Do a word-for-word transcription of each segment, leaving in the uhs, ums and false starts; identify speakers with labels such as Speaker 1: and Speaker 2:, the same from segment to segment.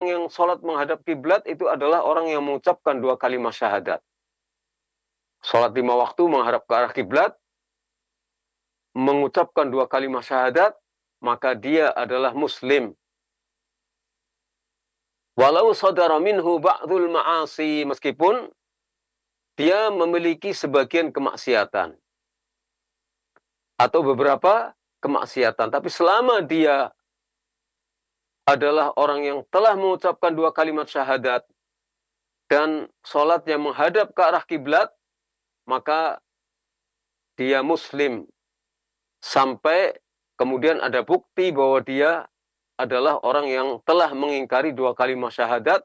Speaker 1: yang sholat menghadap kiblat itu adalah orang yang mengucapkan dua kalimat syahadat. Sholat lima waktu menghadap ke arah kiblat, mengucapkan dua kalimat syahadat, maka dia adalah muslim. Walau sadara minhu ba'dul ma'asi, meskipun dia memiliki sebagian kemaksiatan atau beberapa kemaksiatan, tapi selama dia adalah orang yang telah mengucapkan dua kalimat syahadat dan sholatnya menghadap ke arah kiblat, maka dia muslim sampai kemudian ada bukti bahwa dia adalah orang yang telah mengingkari dua kalimat syahadat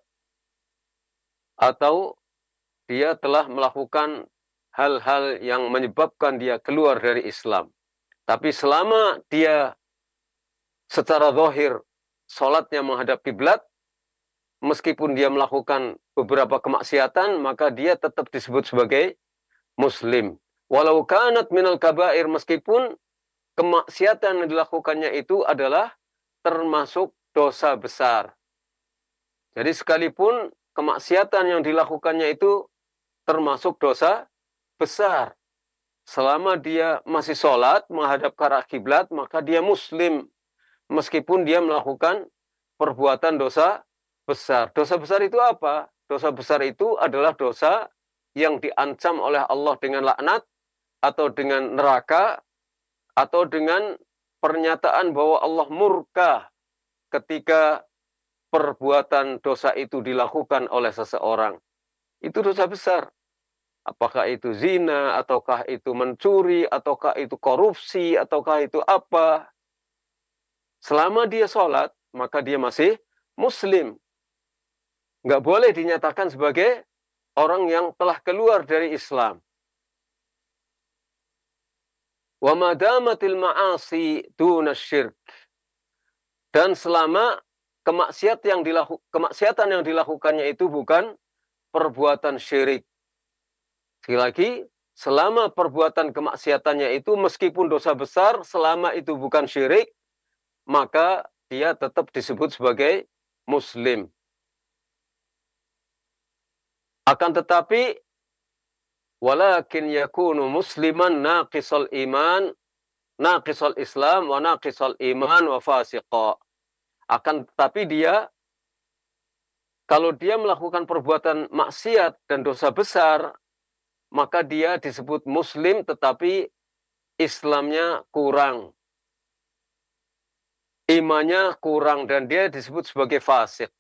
Speaker 1: atau dia telah melakukan hal-hal yang menyebabkan dia keluar dari Islam. Tapi selama dia secara zahir sholatnya menghadap kiblat, meskipun dia melakukan beberapa kemaksiatan, maka dia tetap disebut sebagai muslim. Walau kanat minal kabair, meskipun kemaksiatan yang dilakukannya itu adalah termasuk dosa besar. Jadi sekalipun kemaksiatan yang dilakukannya itu termasuk dosa besar, selama dia masih sholat menghadap ke arah kiblat, maka dia muslim. Meskipun dia melakukan perbuatan dosa besar. Dosa besar itu apa? Dosa besar itu adalah dosa yang diancam oleh Allah dengan laknat, atau dengan neraka, atau dengan pernyataan bahwa Allah murka ketika perbuatan dosa itu dilakukan oleh seseorang. Itu dosa besar. Apakah itu zina, ataukah itu mencuri, ataukah itu korupsi, ataukah itu apa? Selama dia sholat, maka dia masih muslim. Nggak boleh dinyatakan sebagai orang yang telah keluar dari Islam. Wa madamatil ma'asi duna syirk. Dan selama kemaksiat yang dilaku, kemaksiatan yang dilakukannya itu bukan perbuatan syirik. Sekali lagi, selama perbuatan kemaksiatannya itu meskipun dosa besar, selama itu bukan syirik, maka dia tetap disebut sebagai muslim. Akan tetapi, walakin yakunu musliman naqisal iman, naqisal islam, wa naqisal iman, wa fasiqa. Akan tetapi dia, kalau dia melakukan perbuatan maksiat dan dosa besar, maka dia disebut muslim tetapi Islamnya kurang. Imannya kurang dan dia disebut sebagai fasik.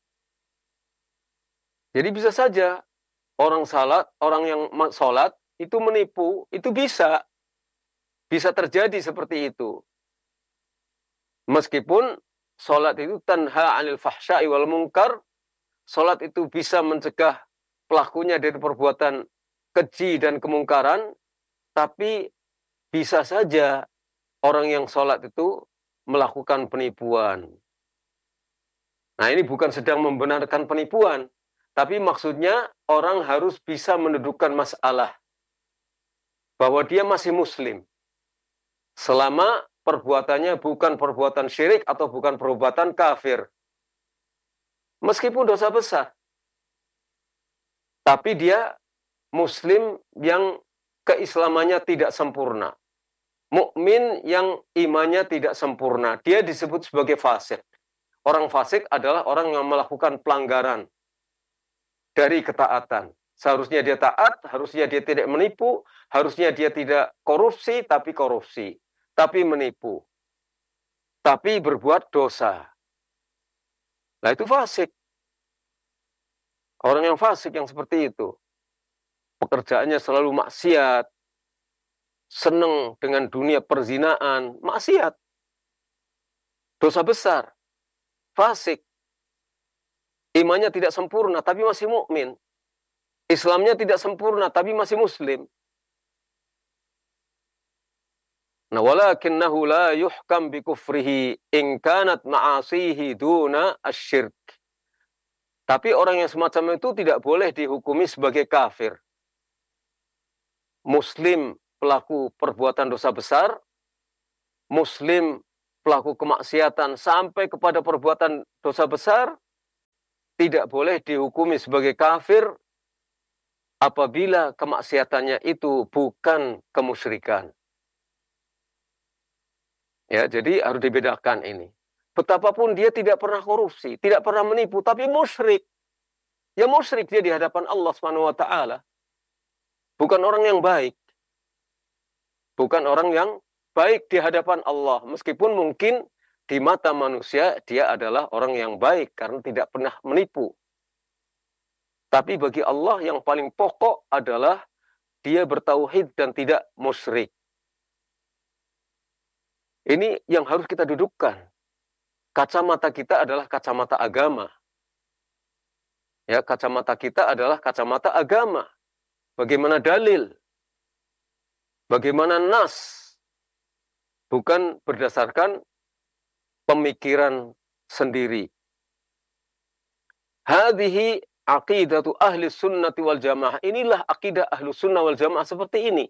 Speaker 1: Jadi bisa saja orang salat, orang yang salat itu menipu, itu bisa. Bisa terjadi seperti itu. Meskipun salat itu tanha 'anil fahsya'i wal munkar, salat itu bisa mencegah pelakunya dari perbuatan keji dan kemungkaran, tapi bisa saja orang yang salat itu melakukan penipuan. Nah, ini bukan sedang membenarkan penipuan, tapi maksudnya orang harus bisa mendudukkan masalah bahwa dia masih muslim selama perbuatannya bukan perbuatan syirik atau bukan perbuatan kafir. Meskipun dosa besar, tapi dia muslim yang keislamannya tidak sempurna. Mukmin yang imannya tidak sempurna, dia disebut sebagai fasik. Orang fasik adalah orang yang melakukan pelanggaran dari ketaatan. Seharusnya dia taat, harusnya dia tidak menipu, harusnya dia tidak korupsi, tapi korupsi, tapi menipu, tapi berbuat dosa. Nah, itu fasik. Orang yang fasik yang seperti itu, pekerjaannya selalu maksiat, senang dengan dunia perzinaan, maksiat, dosa besar, fasik, imannya tidak sempurna tapi masih mukmin, Islamnya tidak sempurna tapi masih muslim. Nah, walakinnahu la yuhkam bi kufrihi in kanat ma'asihi duna asyirk. Tapi orang yang semacam itu tidak boleh dihukumi sebagai kafir. Muslim pelaku perbuatan dosa besar, muslim pelaku kemaksiatan sampai kepada perbuatan dosa besar, tidak boleh dihukumi sebagai kafir apabila kemaksiatannya itu bukan kemusyrikan. Ya, jadi harus dibedakan ini. Betapapun dia tidak pernah korupsi, tidak pernah menipu, tapi musyrik. Ya musyrik dia di hadapan Allah Subhanahu wa taala. Bukan orang yang baik. Bukan orang yang baik di hadapan Allah, meskipun mungkin di mata manusia dia adalah orang yang baik karena tidak pernah menipu. Tapi bagi Allah yang paling pokok adalah dia bertauhid dan tidak musyrik. Ini yang harus kita dudukkan. Kacamata kita adalah kacamata agama. Ya, kacamata kita adalah kacamata agama. Bagaimana dalil? Bagaimana nas? Bukan berdasarkan pemikiran sendiri. Hadhihi aqidatu ahli sunnati wal jamaah. Inilah akidah ahlu sunnah wal jamaah seperti ini.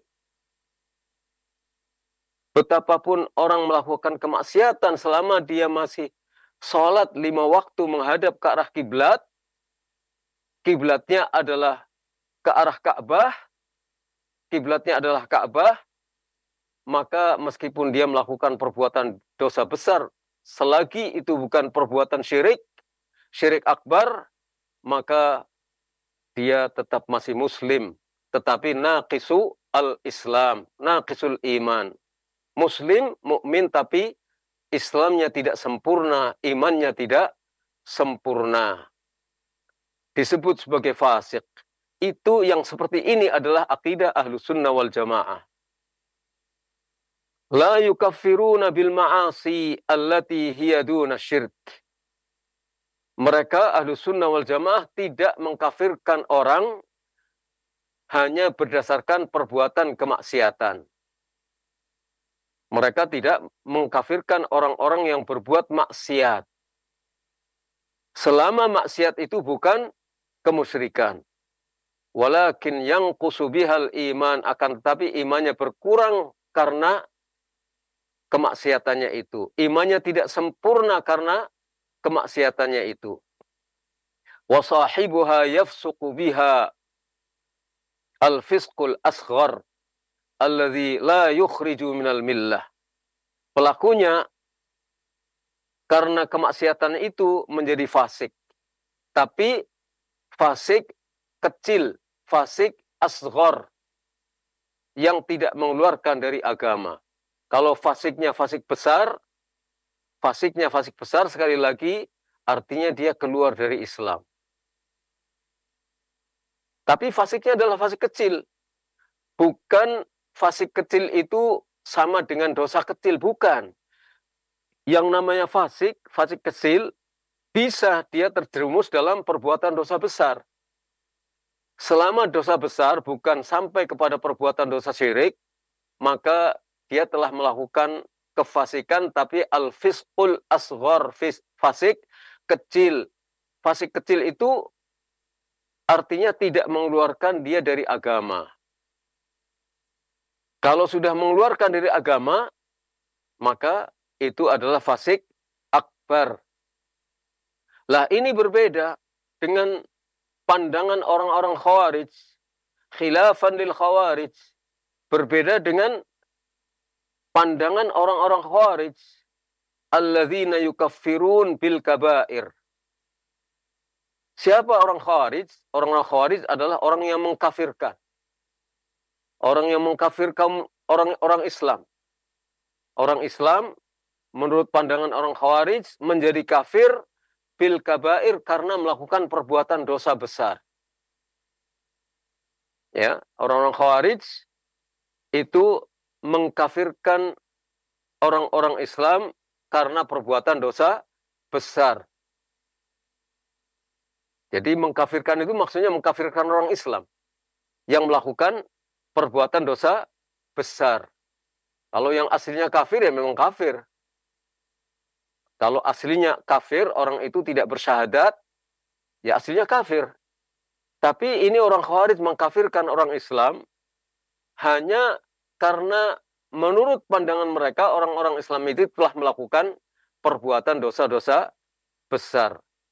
Speaker 1: Betapapun orang melakukan kemaksiatan selama dia masih sholat lima waktu menghadap ke arah kiblat, kiblatnya adalah ke arah Ka'bah, kiblatnya adalah Ka'bah, maka meskipun dia melakukan perbuatan dosa besar, selagi itu bukan perbuatan syirik, syirik akbar, maka dia tetap masih muslim, tetapi naqisu al-islam, naqisul iman. Muslim, mukmin, tapi Islamnya tidak sempurna, imannya tidak sempurna. Disebut sebagai fasik. Itu yang seperti ini adalah akidah ahlu sunnah wal jamaah. La yukaffiruna bil ma'asi allati hiya duna syirk. Mereka ahlu sunnah wal jamaah tidak mengkafirkan orang hanya berdasarkan perbuatan kemaksiatan. Mereka tidak mengkafirkan orang-orang yang berbuat maksiat. Selama maksiat itu bukan kemusyrikan. Walakin yanqusu bihal iman, akan tetapi imannya berkurang karena kemaksiatannya itu. Imannya tidak sempurna karena kemaksiatannya itu. Wa sahibuha yafsuqu biha al-fisqul asghar alladzi la yukhriju minal millah. Pelakunya karena kemaksiatan itu menjadi fasik. Tapi fasik kecil, fasik asghar, yang tidak mengeluarkan dari agama. Kalau fasiknya fasik besar, fasiknya fasik besar sekali lagi artinya dia keluar dari Islam. Tapi fasiknya adalah fasik kecil. Bukan fasik kecil itu sama dengan dosa kecil, bukan. Yang namanya fasik, fasik kecil, bisa dia terjerumus dalam perbuatan dosa besar. Selama dosa besar bukan sampai kepada perbuatan dosa syirik, maka dia telah melakukan kefasikan, tapi al-fisqul asghar, fasik kecil. Fasik kecil itu artinya tidak mengeluarkan dia dari agama. Kalau sudah mengeluarkan dari agama, maka itu adalah fasik akbar. Lah ini berbeda dengan pandangan orang-orang khawarij. Khilafan lil khawarij. Berbeda dengan pandangan orang-orang khawarij. Alladzina yukaffirun bil kabair. Siapa orang khawarij? Orang-orang khawarij adalah orang yang mengkafirkan. Orang yang mengkafirkan orang-orang Islam. Orang Islam, menurut pandangan orang Khawarij, menjadi kafir bil kabair karena melakukan perbuatan dosa besar. Ya, orang-orang Khawarij itu mengkafirkan orang-orang Islam karena perbuatan dosa besar. Jadi mengkafirkan itu maksudnya mengkafirkan orang Islam yang melakukan perbuatan dosa besar. Kalau yang aslinya kafir ya memang kafir. Kalau aslinya kafir, orang itu tidak bersyahadat, ya aslinya kafir. Tapi ini orang Khawarij mengkafirkan orang Islam hanya karena menurut pandangan mereka orang-orang Islam itu telah melakukan perbuatan dosa-dosa besar.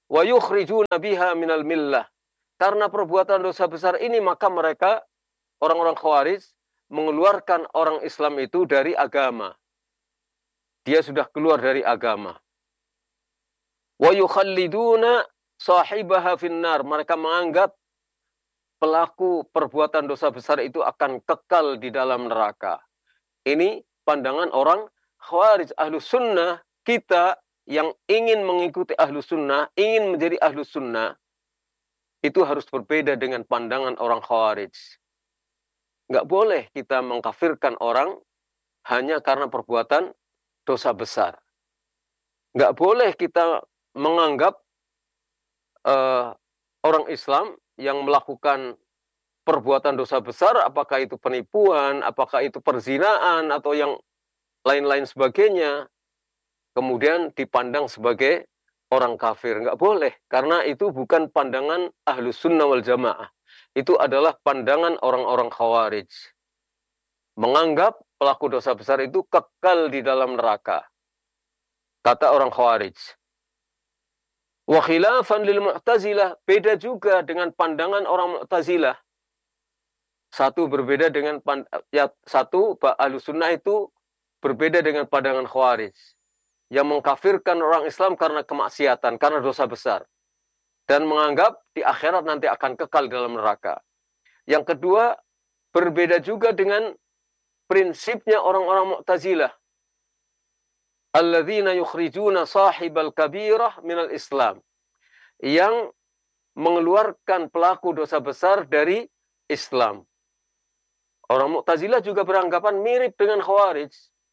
Speaker 1: wa yukhrijuna biha minal millah. Karena perbuatan dosa besar ini maka mereka orang-orang Khawarij mengeluarkan orang Islam itu dari agama. Dia sudah keluar dari agama. Wa yukhalliduna sahibaha finnar. Mereka menganggap pelaku perbuatan dosa besar itu akan kekal di dalam neraka. Ini pandangan orang Khawarij. Ahlus sunnah, kita yang ingin mengikuti ahlus sunnah, ingin menjadi ahlus sunnah, itu harus berbeda dengan pandangan orang Khawarij. Nggak boleh kita mengkafirkan orang hanya karena perbuatan dosa besar. Nggak boleh kita menganggap uh, orang Islam yang melakukan perbuatan dosa besar, apakah itu penipuan, apakah itu perzinaan, atau yang lain-lain sebagainya, kemudian dipandang sebagai orang kafir. Nggak boleh, karena itu bukan pandangan Ahlus Sunnah wal Jamaah. Itu adalah pandangan orang-orang Khawarij. Menganggap pelaku dosa besar itu kekal di dalam neraka. Kata orang Khawarij. Wa khilafan lil Mu'tazilah, beda juga dengan pandangan orang Mu'tazilah. Satu berbeda dengan ya, satu Ahlus Sunnah itu berbeda dengan pandangan Khawarij yang mengkafirkan orang Islam karena kemaksiatan, karena dosa besar, dan menganggap di akhirat nanti akan kekal dalam neraka. Yang kedua, berbeda juga dengan prinsipnya orang-orang Mu'tazilah. Alladzina yukhrijuna sahibal kabirah minal Islam. Yang mengeluarkan pelaku dosa besar dari Islam. Orang Mu'tazilah juga beranggapan mirip dengan Khawarij.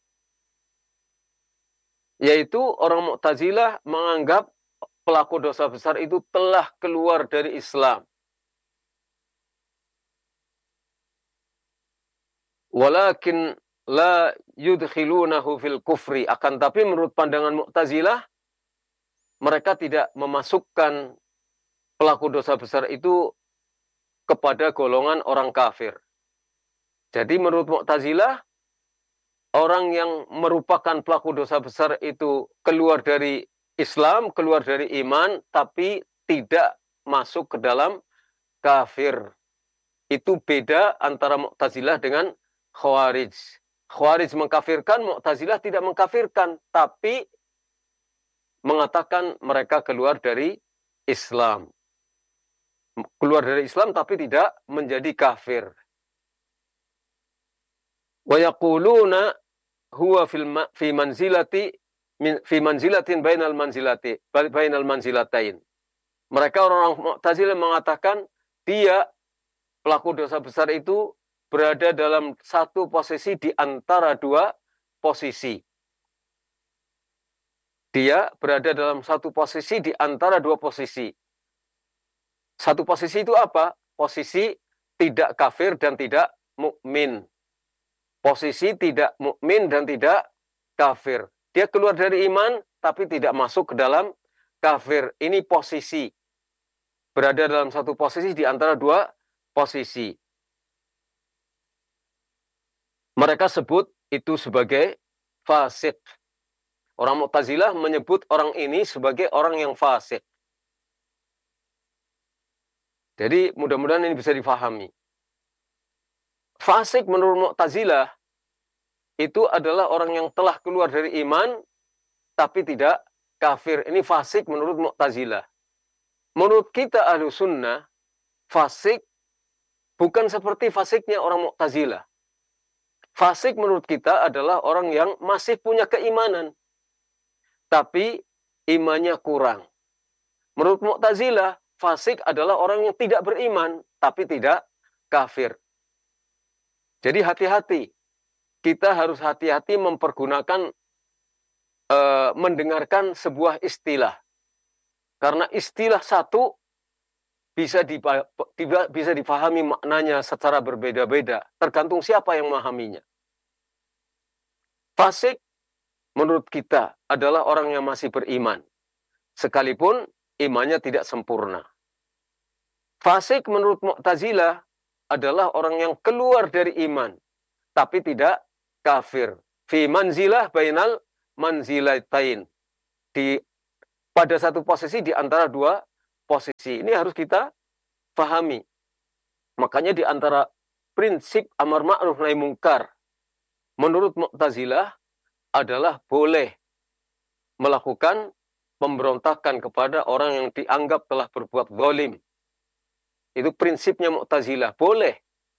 Speaker 1: Yaitu orang Mu'tazilah menganggap pelaku dosa besar itu telah keluar dari Islam. Walakin la yudkhilunahu fil kufri. Akan tapi menurut pandangan Mu'tazilah, mereka tidak memasukkan pelaku dosa besar itu kepada golongan orang kafir. Jadi menurut Mu'tazilah, orang yang merupakan pelaku dosa besar itu keluar dari Islam, keluar dari iman, tapi tidak masuk ke dalam kafir. Itu beda antara Mu'tazilah dengan Khawarij. Khawarij mengkafirkan, Mu'tazilah tidak mengkafirkan, tapi mengatakan mereka keluar dari Islam. Keluar dari Islam tapi tidak menjadi kafir. Wa yaquluna huwa fil fi manzilati min fi manzilatin bainal manzilati bainal manzilatain. Mereka orang Mu'tazilah mengatakan dia pelaku dosa besar itu berada dalam satu posisi di antara dua posisi. Dia berada dalam satu posisi di antara dua posisi. Satu posisi itu apa? Posisi tidak kafir dan tidak mukmin. Posisi tidak mukmin dan tidak kafir. Dia keluar dari iman tapi tidak masuk ke dalam kafir. Ini posisi. Berada dalam satu posisi di antara dua posisi. Mereka sebut itu sebagai fasik. Orang Mu'tazilah menyebut orang ini sebagai orang yang fasik. Jadi mudah-mudahan ini bisa difahami. Fasik menurut Mu'tazilah itu adalah orang yang telah keluar dari iman tapi tidak kafir. Ini fasik menurut Mu'tazilah. Menurut kita Ahlus Sunnah, fasik bukan seperti fasiknya orang Mu'tazilah. Fasik menurut kita adalah orang yang masih punya keimanan, tapi imannya kurang. Menurut Mu'tazilah, fasik adalah orang yang tidak beriman, tapi tidak kafir. Jadi hati-hati. Kita harus hati-hati mempergunakan, e, mendengarkan sebuah istilah. Karena istilah satu bisa, dipa, bisa dipahami maknanya secara berbeda-beda. Tergantung siapa yang memahaminya. Fasik menurut kita adalah orang yang masih beriman. Sekalipun imannya tidak sempurna. Fasik menurut Mu'tazilah adalah orang yang keluar dari iman. Tapi tidak kafir. Fi manzilah bainal manzilatain. Di pada satu posisi di antara dua posisi. Ini harus kita pahami. Makanya di antara prinsip amar ma'ruf nahi mungkar menurut Mu'tazilah adalah boleh melakukan pemberontakan kepada orang yang dianggap telah berbuat zalim. Itu prinsipnya Mu'tazilah, boleh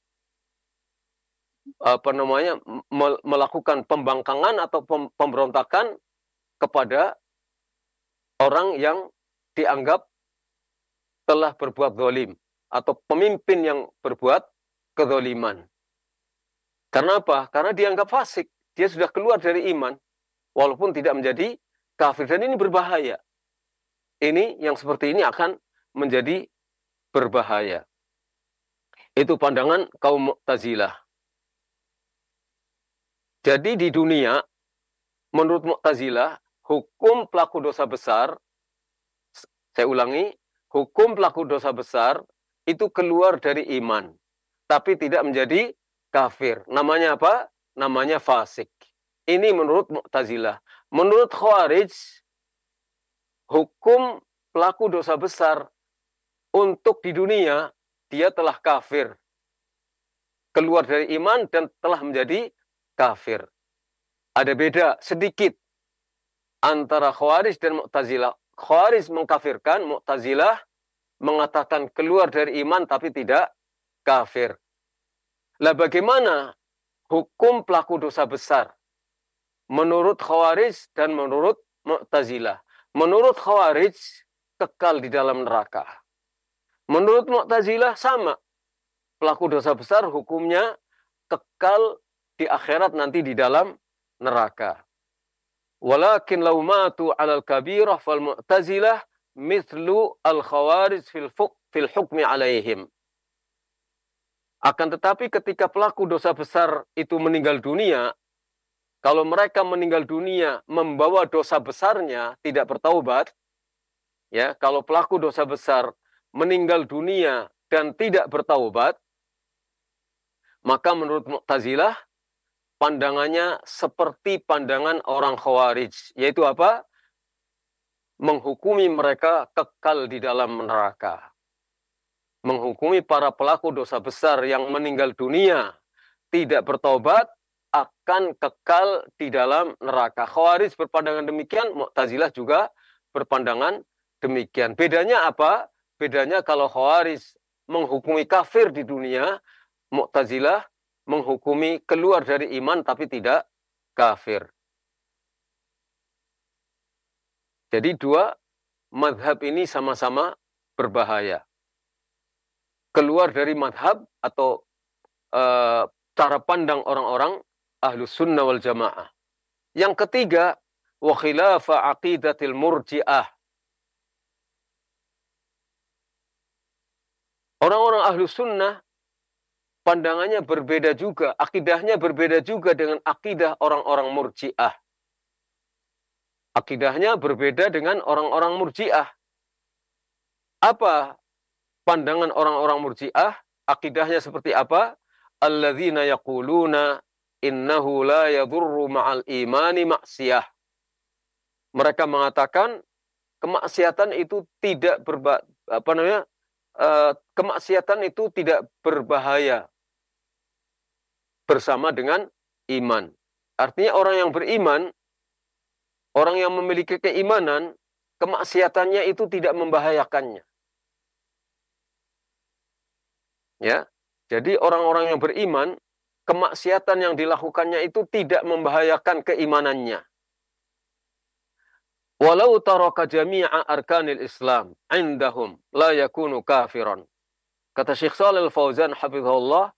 Speaker 1: apa namanya melakukan pembangkangan atau pemberontakan kepada orang yang dianggap telah berbuat zalim atau pemimpin yang berbuat kezaliman. Karena apa? Karena dianggap fasik, dia sudah keluar dari iman walaupun tidak menjadi kafir, dan ini berbahaya. Ini yang seperti ini akan menjadi berbahaya. Itu pandangan kaum Mu'tazilah. Jadi di dunia menurut Mu'tazilah hukum pelaku dosa besar, saya ulangi, hukum pelaku dosa besar itu keluar dari iman, tapi tidak menjadi kafir. Namanya apa? Namanya fasik. Ini menurut Mu'tazilah. Menurut Khawarij, hukum pelaku dosa besar untuk di dunia, dia telah kafir. Keluar dari iman dan telah menjadi kafir. Ada beda sedikit antara Khawarij dan Mu'tazilah. Khawarij mengkafirkan, Mu'tazilah mengatakan keluar dari iman tapi tidak kafir. Lah bagaimana hukum pelaku dosa besar menurut Khawarij dan menurut Mu'tazilah? Menurut Khawarij kekal di dalam neraka. Menurut Mu'tazilah sama. Pelaku dosa besar hukumnya kekal di akhirat nanti di dalam neraka. Walakin law matu 'alal kabirah fal Mu'tazilah mithlu al-Khawarij fil fil hukmi 'alaihim. Akan tetapi ketika pelaku dosa besar itu meninggal dunia, kalau mereka meninggal dunia membawa dosa besarnya, tidak bertaubat, ya, kalau pelaku dosa besar meninggal dunia dan tidak bertaubat, maka menurut Mu'tazilah pandangannya seperti pandangan orang Khawarij, yaitu apa? Menghukumi mereka kekal di dalam neraka. Menghukumi para pelaku dosa besar yang meninggal dunia tidak bertobat akan kekal di dalam neraka. Khawarij berpandangan demikian, Mu'tazilah juga berpandangan demikian. Bedanya apa? Bedanya kalau Khawarij menghukumi kafir di dunia, Mu'tazilah menghukumi keluar dari iman tapi tidak kafir. Jadi dua madhab ini sama-sama berbahaya. Keluar dari madhab atau uh, cara pandang orang-orang Ahlus Sunnah wal Jamaah. Yang ketiga, wa khilafa aqidatil murji'ah. Orang-orang Ahlus Sunnah pandangannya berbeda juga, akidahnya berbeda juga dengan akidah orang-orang murji'ah. Akidahnya berbeda dengan orang-orang murji'ah. Apa pandangan orang-orang murji'ah? Akidahnya seperti apa? Alladzina yaquluna innahu la yadurru ma'al imani maksiyah. Mereka mengatakan kemaksiatan itu tidak berba, apa namanya? Uh, kemaksiatan itu tidak berbahaya bersama dengan iman. Artinya orang yang beriman, orang yang memiliki keimanan, kemaksiatannya itu tidak membahayakannya. Ya, jadi orang-orang yang beriman, kemaksiatan yang dilakukannya itu tidak membahayakan keimanannya. Walau taraka jami'a arkanil Islam indahum la yakunu kafiran. Kata Syekh Shalih Al-Fauzan hafizahullah,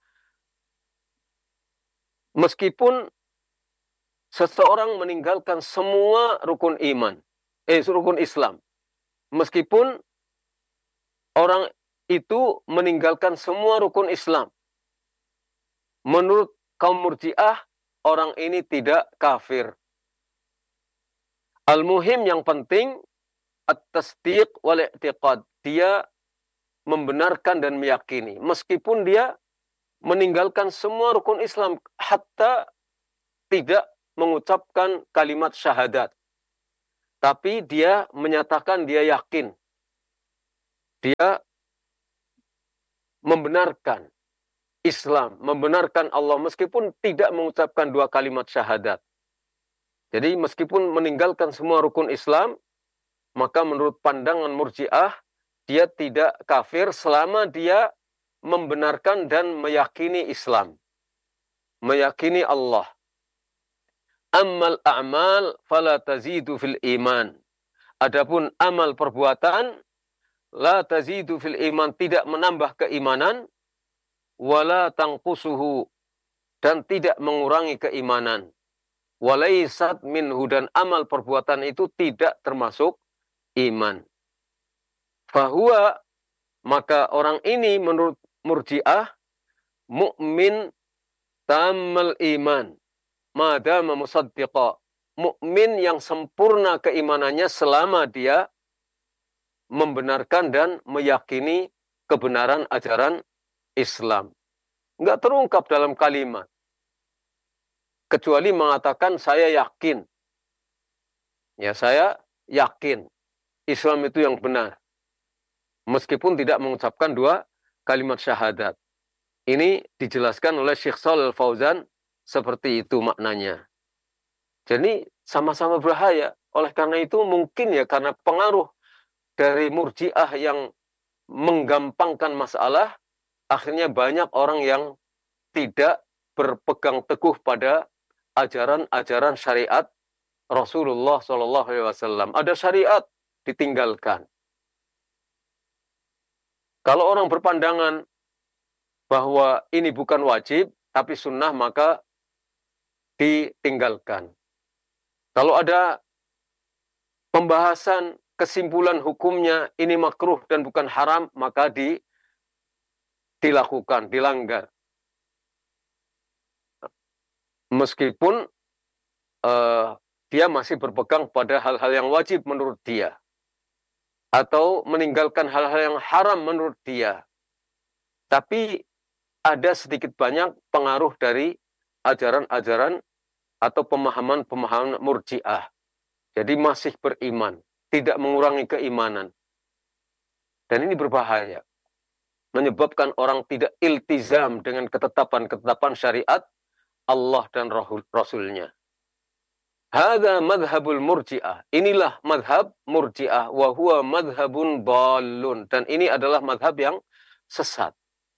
Speaker 1: meskipun seseorang meninggalkan semua rukun iman, eh rukun Islam, meskipun orang itu meninggalkan semua rukun Islam, menurut kaum Murji'ah orang ini tidak kafir. Al-muhim yang penting at-tasdiq wal i'tiqad. Dia membenarkan dan meyakini meskipun dia meninggalkan semua rukun Islam, hatta tidak mengucapkan kalimat syahadat. tapi dia menyatakan dia yakin. Dia membenarkan Islam, membenarkan Allah meskipun tidak mengucapkan dua kalimat syahadat. Jadi meskipun meninggalkan semua rukun Islam, maka menurut pandangan Murji'ah, dia tidak kafir selama dia membenarkan dan meyakini Islam. Meyakini Allah. Ammal a'mal fala tazidu fil iman. Adapun amal perbuatan, la tazidu fil iman, tidak menambah keimanan, wala tangkusuhu, dan tidak mengurangi keimanan. Walaisat minhu, dan amal perbuatan itu tidak termasuk iman. Fahuwa, maka orang ini menurut Murji'ah mukmin tamal iman madama musaddiqa, mukmin yang sempurna keimanannya selama dia membenarkan dan meyakini kebenaran ajaran Islam. Enggak terungkap dalam kalimat, kecuali mengatakan saya yakin. Ya, saya yakin Islam itu yang benar. Meskipun tidak mengucapkan dua kalimat syahadat. Ini dijelaskan oleh Syekh Shalih Al-Fauzan seperti itu maknanya. Jadi sama-sama berbahaya. Oleh karena itu mungkin ya karena pengaruh dari Murji'ah yang menggampangkan masalah, akhirnya banyak orang yang tidak berpegang teguh pada ajaran-ajaran syariat Rasulullah shallallahu alaihi wasallam. Ada syariat ditinggalkan. Kalau orang berpandangan bahwa ini bukan wajib, tapi sunnah, maka ditinggalkan. Kalau ada pembahasan kesimpulan hukumnya ini makruh dan bukan haram, maka di, dilakukan, dilanggar. Meskipun uh, dia masih berpegang pada hal-hal yang wajib menurut dia. Atau meninggalkan hal-hal yang haram menurut dia. Tapi ada sedikit banyak pengaruh dari ajaran-ajaran atau pemahaman-pemahaman Murji'ah. Jadi masih beriman, tidak mengurangi keimanan. Dan ini berbahaya. Menyebabkan orang tidak iltizam dengan ketetapan-ketetapan syariat Allah dan Rasulnya. Hadza madhabul Murji'ah. Inilah madhab Murji'ah. Wa huwa madhabun dhalun. Dan ini adalah madhab yang sesat.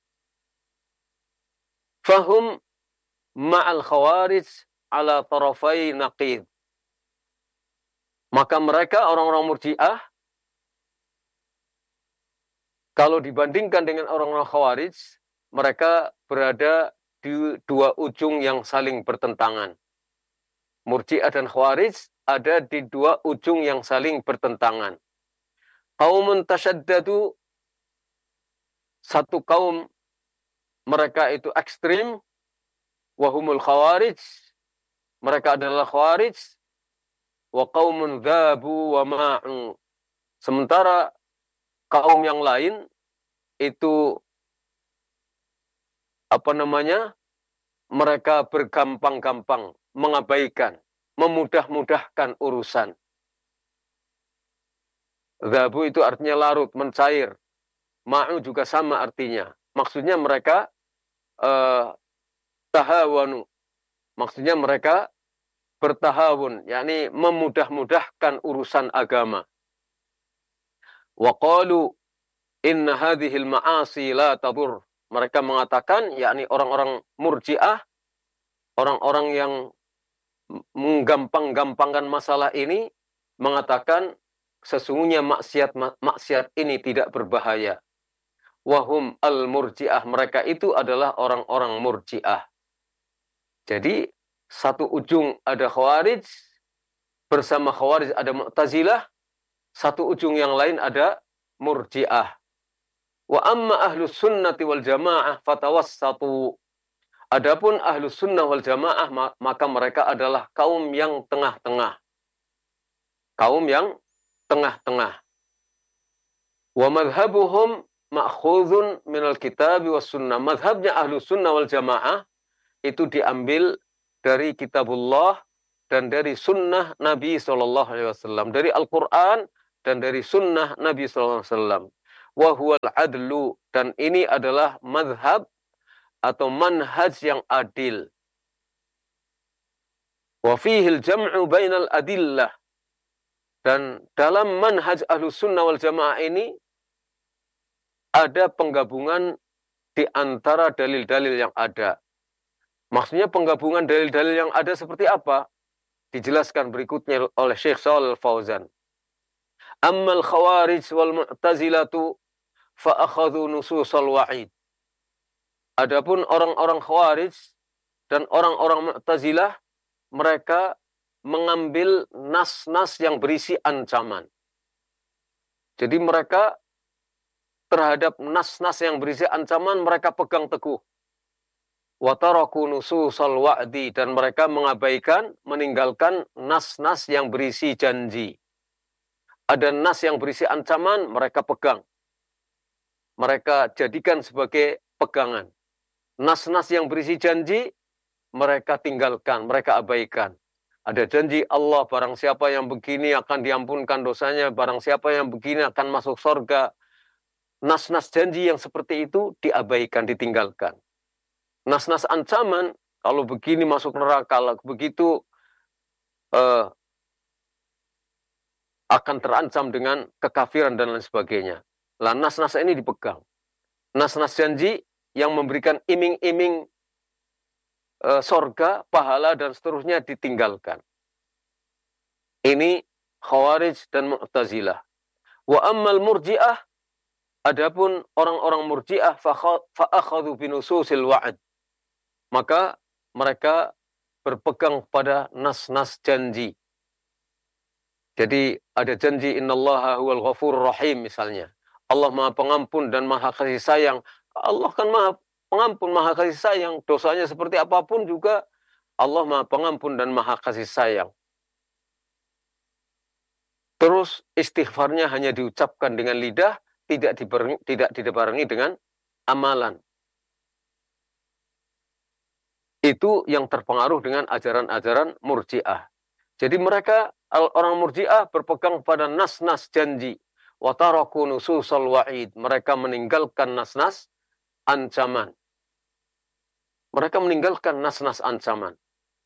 Speaker 1: Fahum ma'al khawarij ala tarafai naqid. Maka mereka orang-orang Murji'ah, kalau dibandingkan dengan orang-orang Khawarij, mereka berada di dua ujung yang saling bertentangan. Murji'ah dan Khawarij ada di dua ujung yang saling bertentangan. Qaumun tasyaddadu, satu kaum mereka itu ekstrim, wahumul Khawarij, mereka adalah Khawarij, wa qaumun dhabu wa ma'u. Sementara kaum yang lain itu apa namanya? Mereka bergampang-gampang, mengabaikan, memudah-mudahkan urusan. Dhabu itu artinya larut, mencair. Ma'u juga sama artinya. Maksudnya mereka uh, tahawanu. Maksudnya mereka bertahawun, yakni memudah-mudahkan urusan agama. Wa qalu inna hadhil ma'asi la tadur. Mereka mengatakan, yakni orang-orang Murji'ah, orang-orang yang menggampang-gampangkan masalah ini, mengatakan sesungguhnya maksiat maksiat ini tidak berbahaya. Wahum al-Murji'ah, mereka itu adalah orang-orang Murji'ah. Jadi satu ujung ada Khawarij, bersama Khawarij ada Mu'tazilah, satu ujung yang lain ada Murji'ah. Wa amma ahlus sunnati wal jamaah fatawassatu. Adapun ahlus sunnah wal jamaah, maka mereka adalah kaum yang tengah-tengah. Kaum yang tengah-tengah. Wa madhabuhum ma'khudhun minal kitabi was sunnah. Madhabnya ahlus sunnah wal jamaah itu diambil dari kitabullah dan dari sunnah Nabi Shallallahu Alaihi Wasallam, dari Al-Quran dan dari sunnah Nabi Shallallahu Alaihi Wasallam. Wahual adlu, dan ini adalah madhab atau manhaj yang adil. Wa fihil jam'u bainal adillah, dan dalam manhaj Ahlus Sunnah wal Jamaah ini ada penggabungan di antara dalil-dalil yang ada. Maksudnya penggabungan dalil-dalil yang ada seperti apa? Dijelaskan berikutnya oleh Syekh Shalal Fauzan. Ammal khawarij wal mu'tazilatu fa'akhadhu nususal wa'id. Adapun orang-orang khawarij dan orang-orang mu'tazilah, mereka mengambil nas-nas yang berisi ancaman. Jadi mereka terhadap nas-nas yang berisi ancaman mereka pegang teguh. Wa taraku nususal wa'di, dan mereka mengabaikan, meninggalkan nas-nas yang berisi janji. Ada nas yang berisi ancaman, mereka pegang. Mereka jadikan sebagai pegangan. Nas-nas yang berisi janji, mereka tinggalkan, mereka abaikan. Ada janji Allah, barang siapa yang begini akan diampunkan dosanya, barang siapa yang begini akan masuk surga. Nas-nas janji yang seperti itu diabaikan, ditinggalkan. Nas-nas ancaman, kalau begini masuk neraka, kalau begitu uh, akan terancam dengan kekafiran dan lain sebagainya. Lah nas-nas ini dipegang. Nas-nas janji yang memberikan iming-iming uh, sorga, pahala, dan seterusnya ditinggalkan. Ini Khawarij dan Mu'tazilah. Wa ammal murji'ah, adapun orang-orang murji'ah fa'akhadhu binususil wa'ad. Maka mereka berpegang pada nas-nas janji. Jadi ada janji innallaha huwal ghafurur rahim misalnya. Allah Maha Pengampun dan Maha Kasih Sayang. Allah kan Maha Pengampun, Maha Kasih Sayang. Dosanya seperti apapun juga Allah Maha Pengampun dan Maha Kasih Sayang. Terus istighfarnya hanya diucapkan dengan lidah, tidak dibarengi, tidak dibarengi dengan amalan. Itu yang terpengaruh dengan ajaran-ajaran murji'ah. Jadi mereka, orang murji'ah berpegang pada nas-nas janji. Wa taraku nususal wa'id. Mereka meninggalkan nas-nas ancaman. Mereka meninggalkan nas-nas ancaman.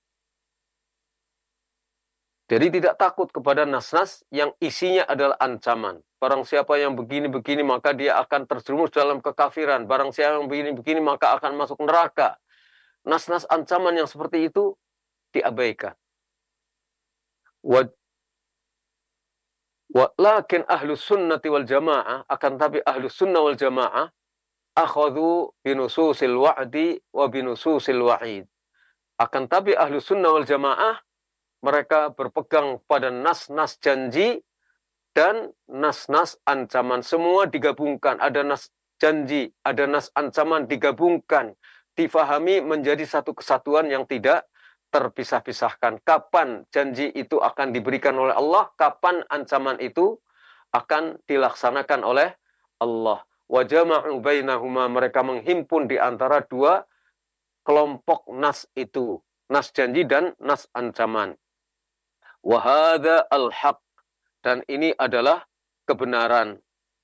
Speaker 1: Jadi tidak takut kepada nas-nas yang isinya adalah ancaman. Barang siapa yang begini-begini maka dia akan terjerumus dalam kekafiran. Barang siapa yang begini-begini maka akan masuk neraka. Nas-nas ancaman yang seperti itu diabaikan. Wa, wa lakin ahlus sunnati wal jamaah, akan tapi ahlus sunnah wal jamaah akhadhu binususil wa'di wa binususil wa'id. Akan tapi ahlus sunnah wal jamaah mereka berpegang pada nas-nas janji dan nas-nas ancaman. Semua digabungkan. Ada nas janji, ada nas ancaman digabungkan. Difahami menjadi satu kesatuan yang tidak terpisah-pisahkan. Kapan janji itu akan diberikan oleh Allah, kapan ancaman itu akan dilaksanakan oleh Allah. Wa jama'u bainahuma, mereka menghimpun di antara dua kelompok nas itu, nas janji dan nas ancaman. Wa hadza al-haq, dan ini adalah kebenaran.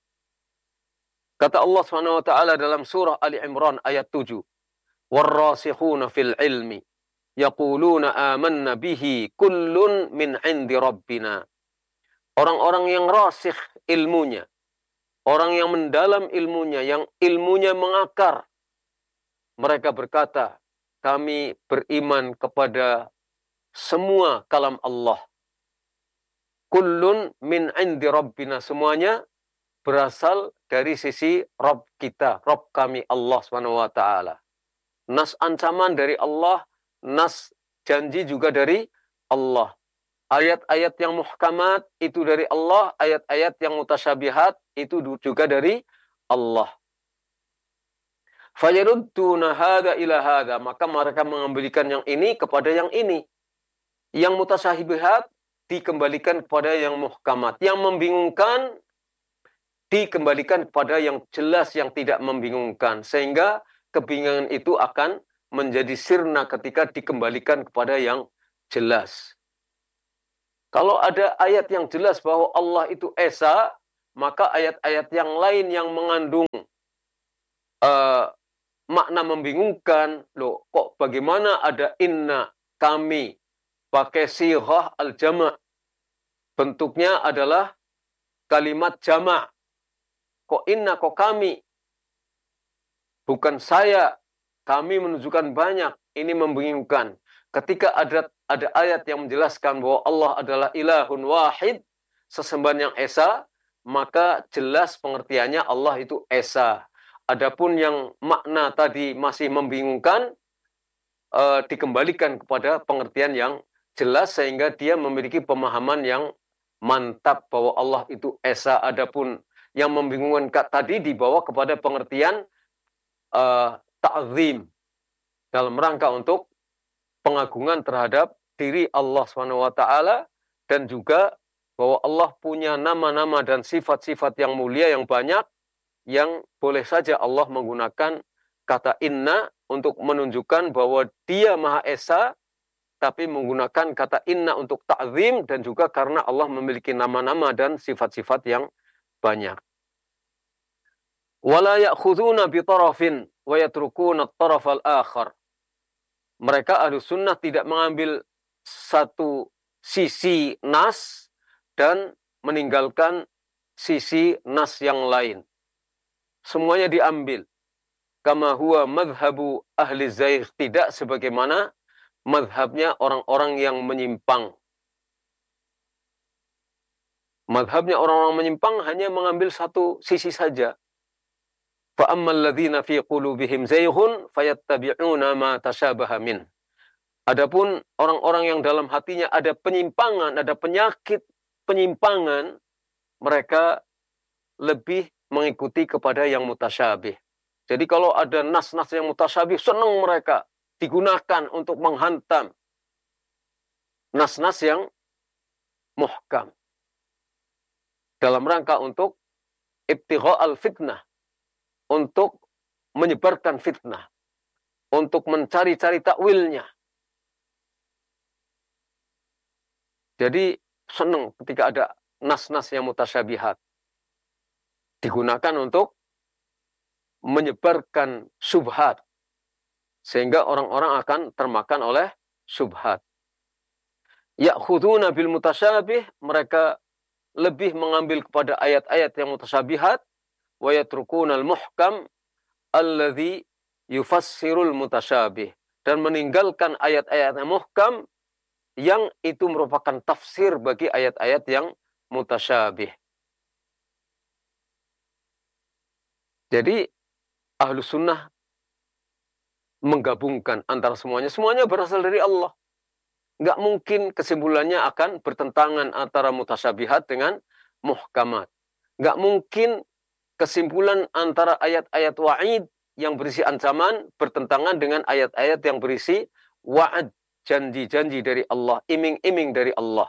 Speaker 1: Kata Allah Subhanahu wa taala dalam surah Ali Imran ayat tujuh. Warrasikhuna fil ilmi yaquluna amanna bihi kullun min 'indi rabbina. Orang-orang yang rasikh ilmunya, orang yang mendalam ilmunya, yang ilmunya mengakar, mereka berkata, kami beriman kepada semua kalam Allah. Kullun min 'indi rabbina, semuanya berasal dari sisi Rabb kita, Rabb kami Allah Subhanahu wa taala. Nas ancaman dari Allah, nas janji juga dari Allah. Ayat-ayat yang muhkamat itu dari Allah, ayat-ayat yang mutasyabihat itu juga dari Allah. Fayarudduna hadza ila hadza, maka mereka mengembalikan yang ini kepada yang ini. Yang mutasyabihat dikembalikan kepada yang muhkamat. Yang membingungkan dikembalikan kepada yang jelas, yang tidak membingungkan. Sehingga kebingungan itu akan menjadi sirna ketika dikembalikan kepada yang jelas. Kalau ada ayat yang jelas bahwa Allah itu esa, maka ayat-ayat yang lain yang mengandung uh, makna membingungkan, loh kok bagaimana ada inna kami pakai sirah al-jama', bentuknya adalah kalimat jama'. Kok inna, kok kami, bukan saya, kami menunjukkan banyak. Ini membingungkan. Ketika ada ada ayat yang menjelaskan bahwa Allah adalah ilahun wahid, sesembahan yang esa, maka jelas pengertiannya Allah itu esa. Adapun yang makna tadi masih membingungkan, uh, dikembalikan kepada pengertian yang jelas sehingga dia memiliki pemahaman yang mantap bahwa Allah itu esa. Adapun yang membingungkan tadi dibawa kepada pengertian uh, ta'zim dalam rangka untuk pengagungan terhadap diri Allah subhanahu wa taala, dan juga bahwa Allah punya nama-nama dan sifat-sifat yang mulia yang banyak, yang boleh saja Allah menggunakan kata inna untuk menunjukkan bahwa dia Maha Esa, tapi menggunakan kata inna untuk ta'zim, dan juga karena Allah memiliki nama-nama dan sifat-sifat yang banyak. Wala ya'khuduna bi tarafin wa yatrukuna at-taraf al-akhar. Mereka ahlu sunnah tidak mengambil satu sisi nas dan meninggalkan sisi nas yang lain. Semuanya diambil. Kama huwa madhabu ahli zaygh, tidak sebagaimana madhabnya orang-orang yang menyimpang. Madhabnya orang-orang menyimpang hanya mengambil satu sisi saja. فَأَمَّا الَّذِينَ فِي قُلُوبِهِمْ زَيْغٌ فَيَتَّبِعُونَ مَا تَشَابَهَ مِنْهُ. Adapun orang-orang yang dalam hatinya ada penyimpangan, ada penyakit penyimpangan, mereka lebih mengikuti kepada yang mutasyabih. Jadi kalau ada nas-nas yang mutasyabih, senang mereka digunakan untuk menghantam nas-nas yang muhkam dalam rangka untuk ibtigha al-fitnah, untuk menyebarkan fitnah, untuk mencari-cari takwilnya. Jadi senang ketika ada nas-nas yang mutasyabihat, digunakan untuk menyebarkan syubhat, sehingga orang-orang akan termakan oleh syubhat. Ya'khuduna bil mutasyabih, mereka lebih mengambil kepada ayat-ayat yang mutasyabihat, wa yatrukuna al-muhkam alladhi yufassirul mutasyabih, dan meninggalkan ayat-ayat yang muhkam yang itu merupakan tafsir bagi ayat-ayat yang mutasyabih. Jadi ahlu sunnah menggabungkan antara semuanya. Semuanya berasal dari Allah. Nggak mungkin kesimpulannya akan bertentangan antara mutasyabihat dengan muhkamat. Nggak mungkin kesimpulan antara ayat-ayat wa'id yang berisi ancaman bertentangan dengan ayat-ayat yang berisi wa'ad, janji-janji dari Allah, iming-iming dari Allah.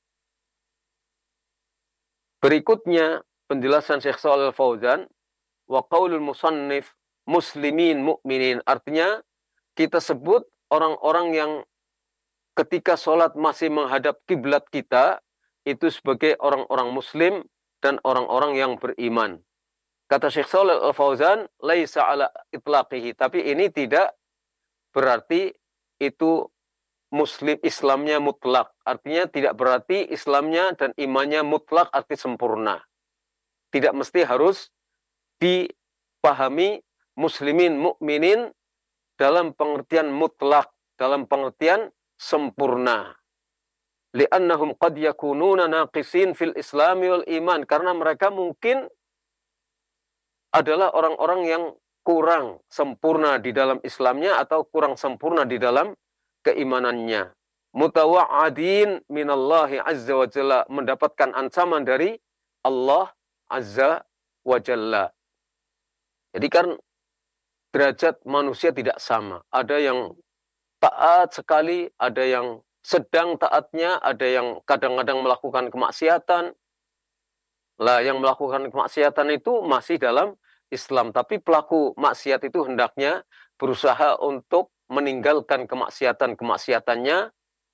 Speaker 1: Berikutnya penjelasan Syekh Shalih Al-Fauzan, wa qaulul musannif muslimin mu'minin, artinya kita sebut orang-orang yang ketika sholat masih menghadap kiblat kita itu sebagai orang-orang muslim dan orang-orang yang beriman. Kata Syekh Shalih Al-Fauzan, laisa ala itlaqihi, tapi ini tidak berarti itu muslim Islamnya mutlak. Artinya tidak berarti Islamnya dan imannya mutlak arti sempurna. Tidak mesti harus dipahami muslimin mukminin dalam pengertian mutlak, dalam pengertian sempurna. Li'annahum qad yakununa naqisin fil islami wal iman, karena mereka mungkin adalah orang-orang yang kurang sempurna di dalam Islamnya atau kurang sempurna di dalam keimanannya. Mutawa'adin minallahi azza wa jalla, mendapatkan ancaman dari Allah azza wa jalla. Jadi kan derajat manusia tidak sama. Ada yang taat sekali, ada yang sedang taatnya, ada yang kadang-kadang melakukan kemaksiatan. Lah yang melakukan kemaksiatan itu masih dalam Islam, tapi pelaku maksiat itu hendaknya berusaha untuk meninggalkan kemaksiatan-kemaksiatannya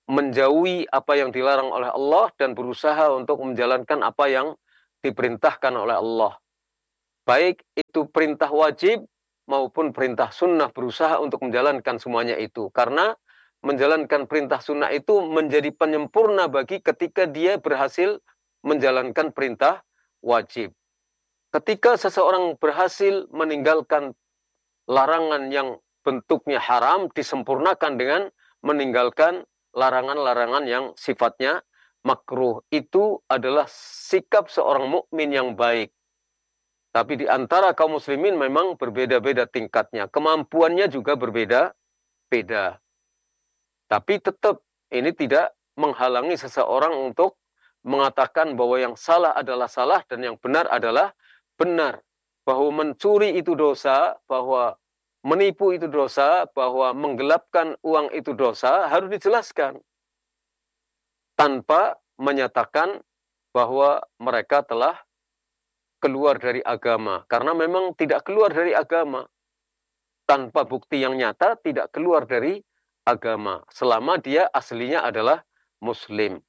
Speaker 1: menjauhi apa yang dilarang oleh Allah dan berusaha untuk menjalankan apa yang diperintahkan oleh Allah. Baik itu perintah wajib maupun perintah sunnah, berusaha untuk menjalankan semuanya itu. Karena menjalankan perintah sunnah itu menjadi penyempurna bagi ketika dia berhasil menjalankan perintah wajib. Ketika seseorang berhasil meninggalkan larangan yang bentuknya haram, disempurnakan dengan meninggalkan larangan-larangan yang sifatnya makruh. Itu adalah sikap seorang mukmin yang baik. Tapi di antara kaum muslimin memang berbeda-beda tingkatnya. Kemampuannya juga berbeda-beda. Tapi tetap ini tidak menghalangi seseorang untuk mengatakan bahwa yang salah adalah salah dan yang benar adalah benar. Bahwa mencuri itu dosa, bahwa menipu itu dosa, bahwa menggelapkan uang itu dosa, harus dijelaskan. Tanpa menyatakan bahwa mereka telah keluar dari agama. Karena memang tidak keluar dari agama. Tanpa bukti yang nyata, tidak keluar dari agama. Selama dia aslinya adalah Muslim.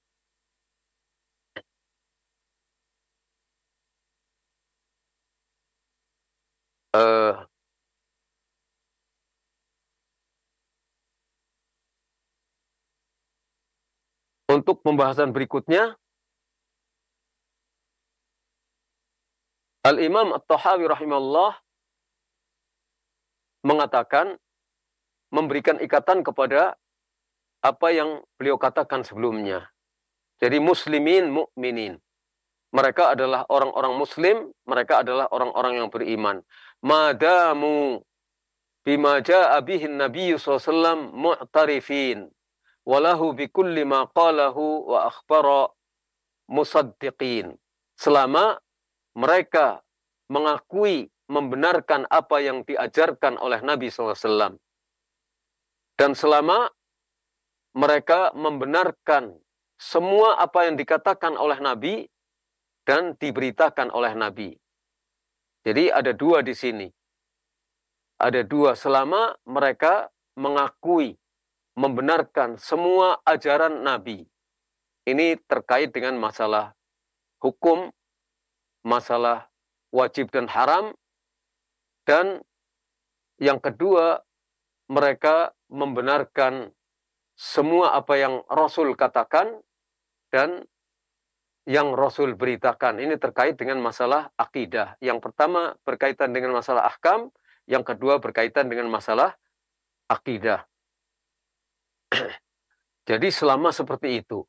Speaker 1: Uh, untuk pembahasan berikutnya, Al-Imam At-Tahawi rahimahullah mengatakan, memberikan ikatan kepada apa yang beliau katakan sebelumnya. Jadi muslimin, mukminin. Mereka adalah orang-orang muslim, mereka adalah orang-orang yang beriman. Madamu bima ja'a bihin nabiyyu sallallahu alaihi wasallam mu'tarifin walahu bikulli ma qalahu wa akhbara musaddiqin. Selama mereka mengakui, membenarkan apa yang diajarkan oleh Nabi sallallahu alaihi wasallam. Dan selama mereka membenarkan semua apa yang dikatakan oleh Nabi dan diberitakan oleh Nabi. Jadi ada dua di sini. Ada dua, selama mereka mengakui, membenarkan semua ajaran Nabi. Ini terkait dengan masalah hukum, masalah wajib dan haram. Dan yang kedua, mereka membenarkan semua apa yang Rasul katakan dan yang Rasul beritakan. Ini terkait dengan masalah akidah. Yang pertama berkaitan dengan masalah ahkam, yang kedua berkaitan dengan masalah akidah. Jadi selama seperti itu.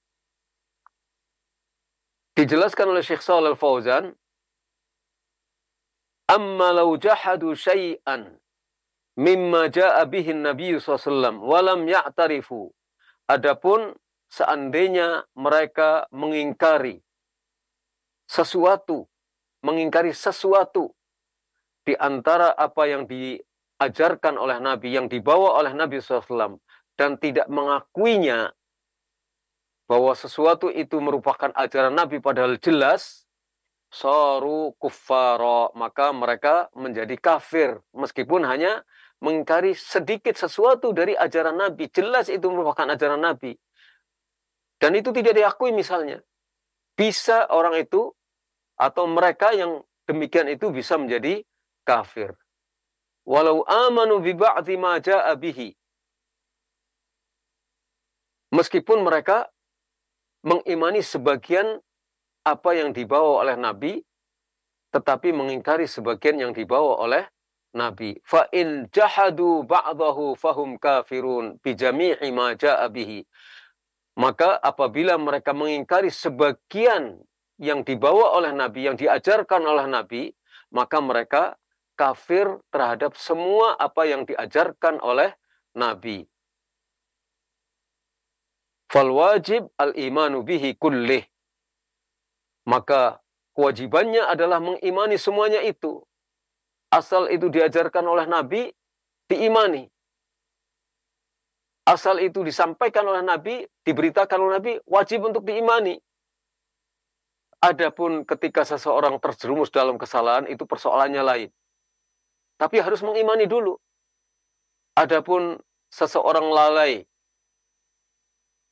Speaker 1: Dijelaskan oleh Syekh Shalal Al-Fauzan, amma law jahadu syai'an mimma ja'a bihin Nabi sallallahu alaihi wasallam walam ya'tarifu. Adapun seandainya mereka mengingkari sesuatu, mengingkari sesuatu di antara apa yang diajarkan oleh Nabi, yang dibawa oleh Nabi sallallahu alaihi wasallam, dan tidak mengakuinya bahwa sesuatu itu merupakan ajaran Nabi padahal jelas, saru kuffara, maka mereka menjadi kafir meskipun hanya mengingkari sedikit sesuatu dari ajaran Nabi, jelas itu merupakan ajaran Nabi dan itu tidak diakui misalnya. Bisa orang itu atau mereka yang demikian itu bisa menjadi kafir. Walau amanu bi ba'dhi ma ja'a bihi. Meskipun mereka mengimani sebagian apa yang dibawa oleh Nabi, tetapi mengingkari sebagian yang dibawa oleh Nabi. Fa in jahadu ba'dahu fahum kafirun bi jami'i ma ja'a bihi. Maka apabila mereka mengingkari sebagian yang dibawa oleh Nabi, yang diajarkan oleh Nabi, maka mereka kafir terhadap semua apa yang diajarkan oleh Nabi. Fal wajib al-imanu bihi kullih. Maka kewajibannya adalah mengimani semuanya itu. Asal itu diajarkan oleh Nabi, diimani. Asal itu disampaikan oleh Nabi, diberitakan oleh Nabi, wajib untuk diimani. Adapun ketika seseorang terjerumus dalam kesalahan, itu persoalannya lain. Tapi harus mengimani dulu. Adapun seseorang lalai,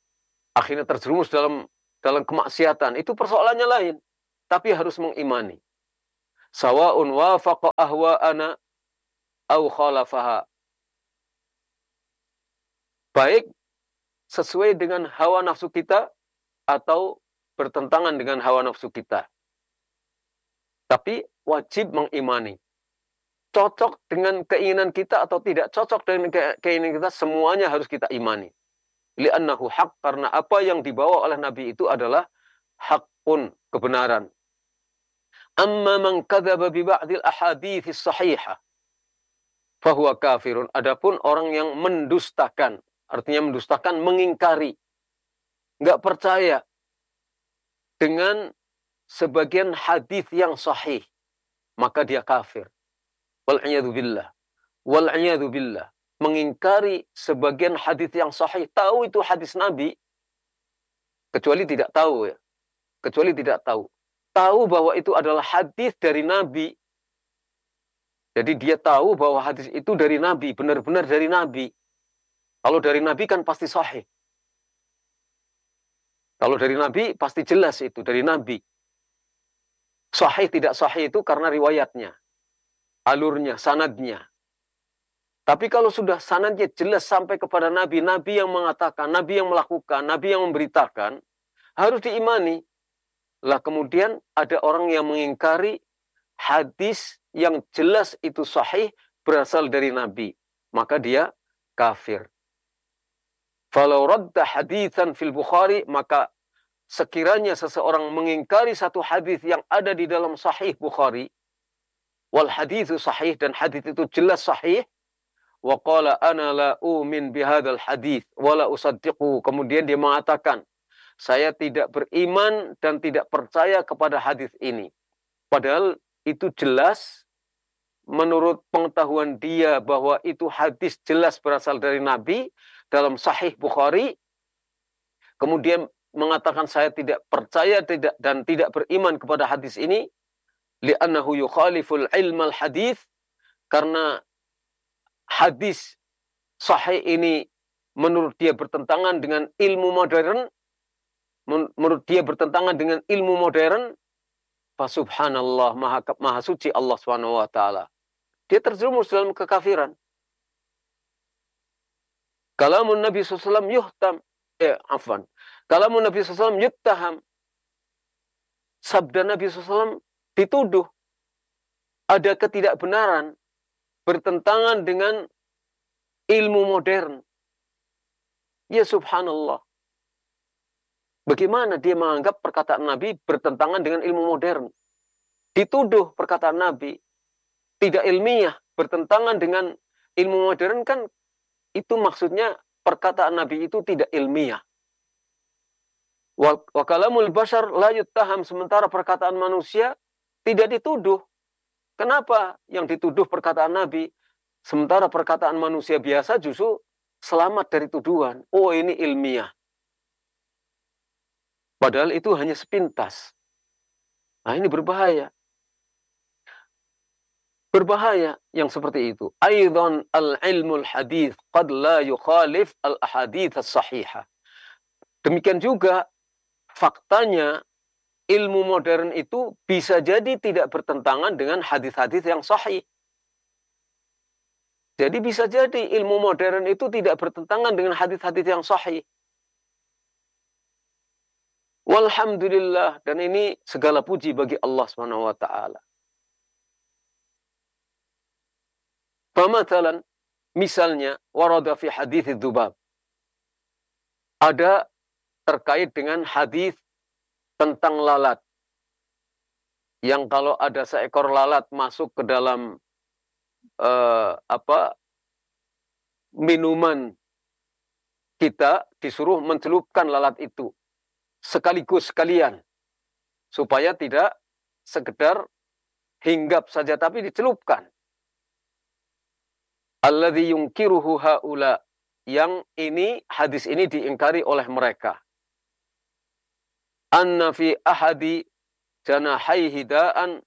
Speaker 1: akhirnya terjerumus dalam dalam kemaksiatan, itu persoalannya lain. Tapi harus mengimani. Sawa'un wafaqa ahwa'ana au khalafaha. Baik sesuai dengan hawa nafsu kita atau bertentangan dengan hawa nafsu kita. Tapi wajib mengimani. Cocok dengan keinginan kita atau tidak cocok dengan keinginan kita, semuanya harus kita imani. Li'annahu haq, karena apa yang dibawa oleh Nabi itu adalah hakun, kebenaran. Amma man kadzaba bi ba'dil ahadits sahihah fahuwa kafirun. Adapun orang yang mendustakan, artinya mendustakan, mengingkari, enggak percaya dengan sebagian hadis yang sahih, maka dia kafir. Wal'iyadu billah. Wal'iyadu billah. Mengingkari sebagian hadis yang sahih, tahu itu hadis Nabi, kecuali tidak tahu ya. Kecuali tidak tahu. Tahu bahwa itu adalah hadis dari Nabi. Jadi dia tahu bahwa hadis itu dari Nabi, benar-benar dari Nabi. Kalau dari Nabi kan pasti sahih. Kalau dari Nabi pasti jelas itu dari Nabi. Sahih tidak sahih itu karena riwayatnya, alurnya, sanadnya. Tapi kalau sudah sanadnya jelas sampai kepada Nabi, Nabi yang mengatakan, Nabi yang melakukan, Nabi yang memberitakan, harus diimani. Lah kemudian ada orang yang mengingkari hadis yang jelas itu sahih berasal dari Nabi, maka dia kafir. Falau radda haditsan fil Bukhari, maka sekiranya seseorang mengingkari satu hadis yang ada di dalam sahih Bukhari, wal haditsu sahih, dan hadis itu jelas sahih, wa qala ana la umin bihadzal hadits wa la usaddiqu, kemudian dia mengatakan, saya tidak beriman dan tidak percaya kepada hadis ini. Padahal itu jelas menurut pengetahuan dia bahwa itu hadis jelas berasal dari Nabi dalam Sahih Bukhari. Kemudian mengatakan saya tidak percaya tidak dan tidak beriman kepada hadis ini. Li'annahu yukhaliful ilmal hadis. Karena hadis sahih ini menurut dia bertentangan dengan ilmu modern. Menurut dia bertentangan dengan ilmu modern, fasubhanallah, maha, maha suci Allah subhanahu wa ta'ala. Dia terjerumus dalam kekafiran. Kalamun Nabi sallallahu alaihi wasallam yuhtam, eh, afwan. Kalamun Nabi sallallahu alaihi wasallam yuttaham. Sabda Nabi sallallahu alaihi wasallam dituduh ada ketidakbenaran, bertentangan dengan ilmu modern. Ya subhanallah. Bagaimana dia menganggap perkataan Nabi bertentangan dengan ilmu modern? Dituduh perkataan Nabi tidak ilmiah, bertentangan dengan ilmu modern, kan itu maksudnya perkataan Nabi itu tidak ilmiah. Wa kalamul bashar la yuttaham, sementara perkataan manusia tidak dituduh. Kenapa yang dituduh perkataan Nabi, sementara perkataan manusia biasa justru selamat dari tuduhan? Oh, ini ilmiah. Padahal itu hanya sepintas. Nah, ini berbahaya. Berbahaya yang seperti itu. Aidan al-ilmul hadith qad la yukhalif al-ahadith as-sahihah. Demikian juga faktanya ilmu modern itu bisa jadi tidak bertentangan dengan hadis-hadis yang sahih. Jadi bisa jadi ilmu modern itu tidak bertentangan dengan hadis-hadis yang sahih. Walhamdulillah, dan ini segala puji bagi Allah Subhanahu wa taala. Famathalan, misalnya warada fi hadits dzubab. Ada terkait dengan hadis tentang lalat. Yang kalau ada seekor lalat masuk ke dalam uh, apa minuman kita, disuruh mencelupkan lalat itu sekaligus sekalian, supaya tidak sekedar hinggap saja tapi dicelupkan. Alladzi yunkiruhu haula, yang ini hadis ini diingkari oleh mereka. Anna fi ahadi janahaihi da'an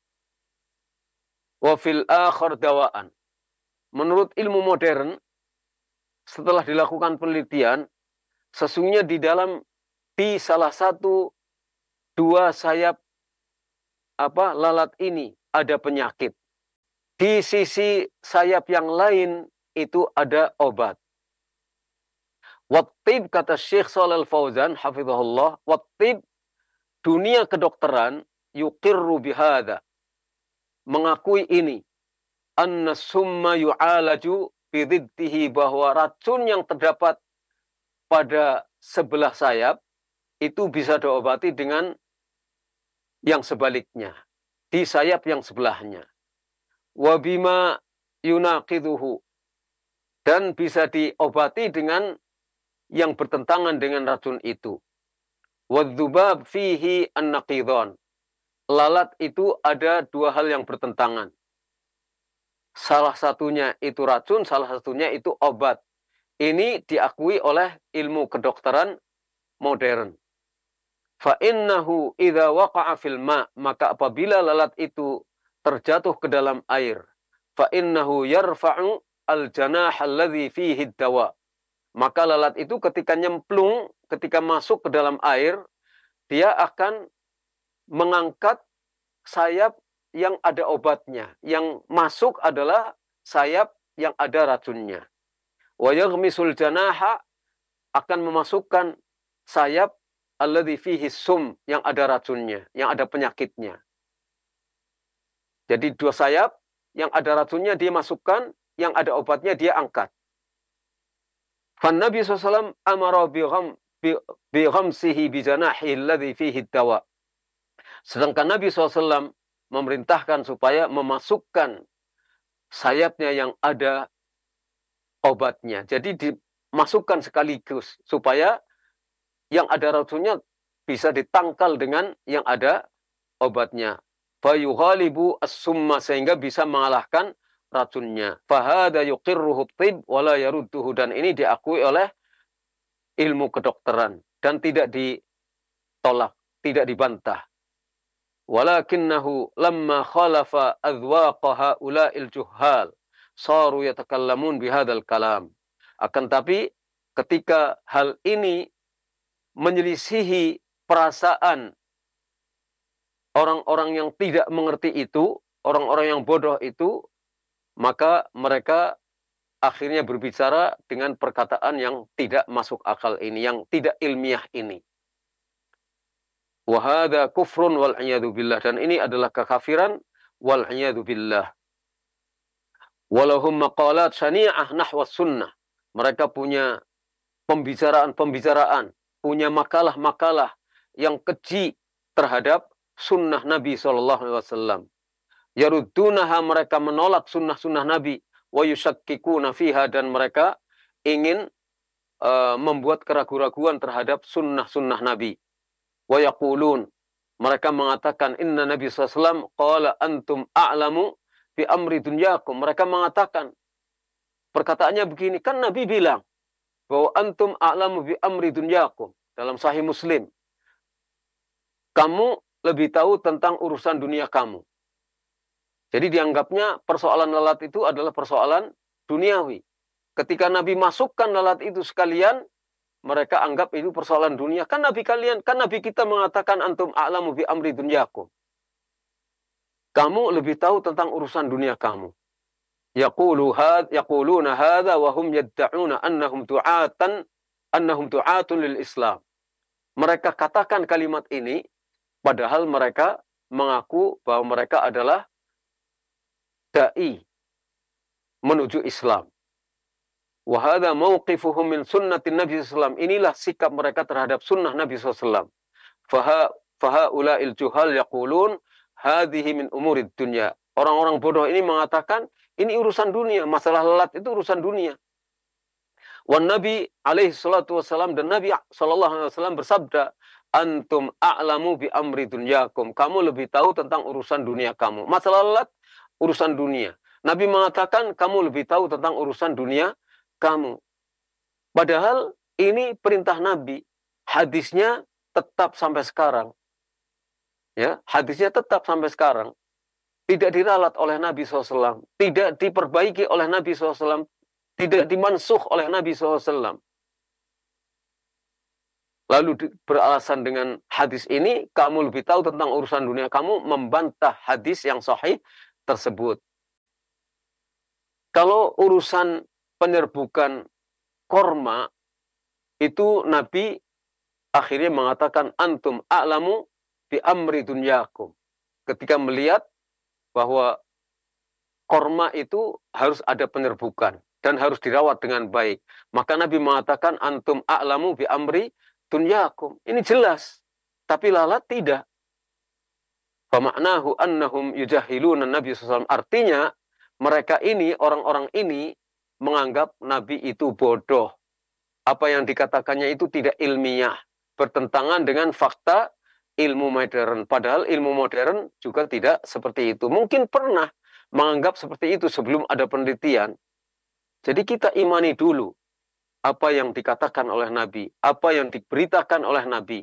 Speaker 1: wa fil akhar dawaan. Menurut ilmu modern, setelah dilakukan penelitian, sesungguhnya di dalam di salah satu dua sayap apa lalat ini ada penyakit. Di sisi sayap yang lain itu ada obat. Wattib, kata Syekh Shalal Fauzan hafizahullah, wattib, dunia kedokteran, yuqirru bihada, mengakui ini, anna summa yu'alaju bididdihi, bahwa racun yang terdapat pada sebelah sayap itu bisa diobati dengan yang sebaliknya, di sayap yang sebelahnya. Wabima yunaqiduhu, dan bisa diobati dengan yang bertentangan dengan racun itu. Wadzubab fihi an-naqidhan, lalat itu ada dua hal yang bertentangan. Salah satunya itu racun, salah satunya itu obat. Ini diakui oleh ilmu kedokteran modern. Fa innahu idza waqa'a fil ma', maka apabila lalat itu terjatuh ke dalam air, fa innahu yarfa'u al-janah alladhi fihi ad-dawa, maka lalat itu ketika nyemplung, ketika masuk ke dalam air, dia akan mengangkat sayap yang ada obatnya. Yang masuk adalah sayap yang ada racunnya. Wa yaghmisul janaha, akan memasukkan sayap alladzi fihi sum, yang ada racunnya, yang ada penyakitnya. Jadi dua sayap yang ada racunnya dia masukkan, yang ada obatnya dia angkat. Fan Nabi shallallahu alaihi wasallam amara bi ghamsihi bi janahi alladhi fihi dawa. Sedangkan Nabi shallallahu alaihi wasallam memerintahkan supaya memasukkan sayapnya yang ada obatnya. Jadi dimasukkan sekaligus supaya yang ada racunnya bisa ditangkal dengan yang ada obatnya. Fayughalibu as-summa, sehingga bisa mengalahkan racunnya. Fahada yuqirruhu tib wala yarudduhu, dan ini diakui oleh ilmu kedokteran dan tidak ditolak, tidak dibantah. Walakinnahu lamma khalafa adwaqa haula'il juhal saru yatakallamun bihadzal kalam. Akan tapi ketika hal ini menyelisihi perasaan orang-orang yang tidak mengerti itu, orang-orang yang bodoh itu, maka mereka akhirnya berbicara dengan perkataan yang tidak masuk akal ini, yang tidak ilmiah ini. Wa hadza kufrun wal iyadu billah, dan ini adalah kekafiran wal iyadu billah. Walahum maqalat syani'ah nahwa sunnah. Mereka punya pembicaraan-pembicaraan, punya makalah-makalah yang keji terhadap sunnah Nabi shallallahu alaihi wasallam. Yaruddunaha, mereka menolak sunnah-sunnah Nabi, wa yushakkikuna fiha, dan mereka ingin uh, membuat keraguan-raguan terhadap sunnah-sunnah Nabi. Wa yaqulun, mereka mengatakan inna Nabi shallallahu alaihi wasallam qala antum a'lamu bi amri dunyakum. Mereka mengatakan, perkataannya begini, kan Nabi bilang bahwa antum a'lamu bi amri dunyakum dalam Sahih Muslim. Kamu lebih tahu tentang urusan dunia kamu. Jadi dianggapnya persoalan lalat itu adalah persoalan duniawi. Ketika Nabi masukkan lalat itu sekalian, mereka anggap itu persoalan dunia. Kan Nabi kalian, kan Nabi kita mengatakan antum a'lamu bi amri dunyakum. Kamu lebih tahu tentang urusan dunia kamu. Yaqulu had yaquluna hadza wa hum yad'una annahum du'atan annahum du'atun lil Islam. Mereka katakan kalimat ini padahal mereka mengaku bahwa mereka adalah dai menuju Islam. Wa hadza mauqifuhum min sunnatin Nabi sallallahu alaihi wasallam. Inilah sikap mereka terhadap sunnah Nabi sallallahu alaihi wasallam. Faha fahaula'il juhal yaqulun hadhihi min umurid dunya. Orang-orang bodoh ini mengatakan ini urusan dunia, masalah lalat itu urusan dunia. Wan Nabi alaihi salatu wasallam, dan Nabi sallallahu alaihi wasallam bersabda, antum a'lamu bi amri dunyakum. Kamu lebih tahu tentang urusan dunia kamu. Masalah lalat urusan dunia. Nabi mengatakan kamu lebih tahu tentang urusan dunia kamu. Padahal ini perintah Nabi, hadisnya tetap sampai sekarang. Ya, hadisnya tetap sampai sekarang. Tidak diralat oleh Nabi shallallahu alaihi wasallam, tidak diperbaiki oleh Nabi shallallahu alaihi wasallam, tidak dimansuh oleh Nabi shallallahu alaihi wasallam. lalu beralasan dengan hadis ini, kamu lebih tahu tentang urusan dunia kamu, membantah hadis yang sahih tersebut. Kalau urusan penyerbukan korma, itu Nabi akhirnya mengatakan, antum a'lamu bi amri dunyakum. Ketika melihat bahwa korma itu harus ada penyerbukan dan harus dirawat dengan baik, maka Nabi mengatakan, antum a'lamu bi amri dunyakum. Ini jelas. Tapi lalat tidak. Famaknahu annahum yujahiluna Nabi sallallahu alaihi wasallam. Artinya, mereka ini, orang-orang ini, menganggap Nabi itu bodoh. Apa yang dikatakannya itu tidak ilmiah. Bertentangan dengan fakta ilmu modern. Padahal ilmu modern juga tidak seperti itu. Mungkin pernah menganggap seperti itu sebelum ada penelitian. Jadi kita imani dulu apa yang dikatakan oleh Nabi, apa yang diberitakan oleh Nabi,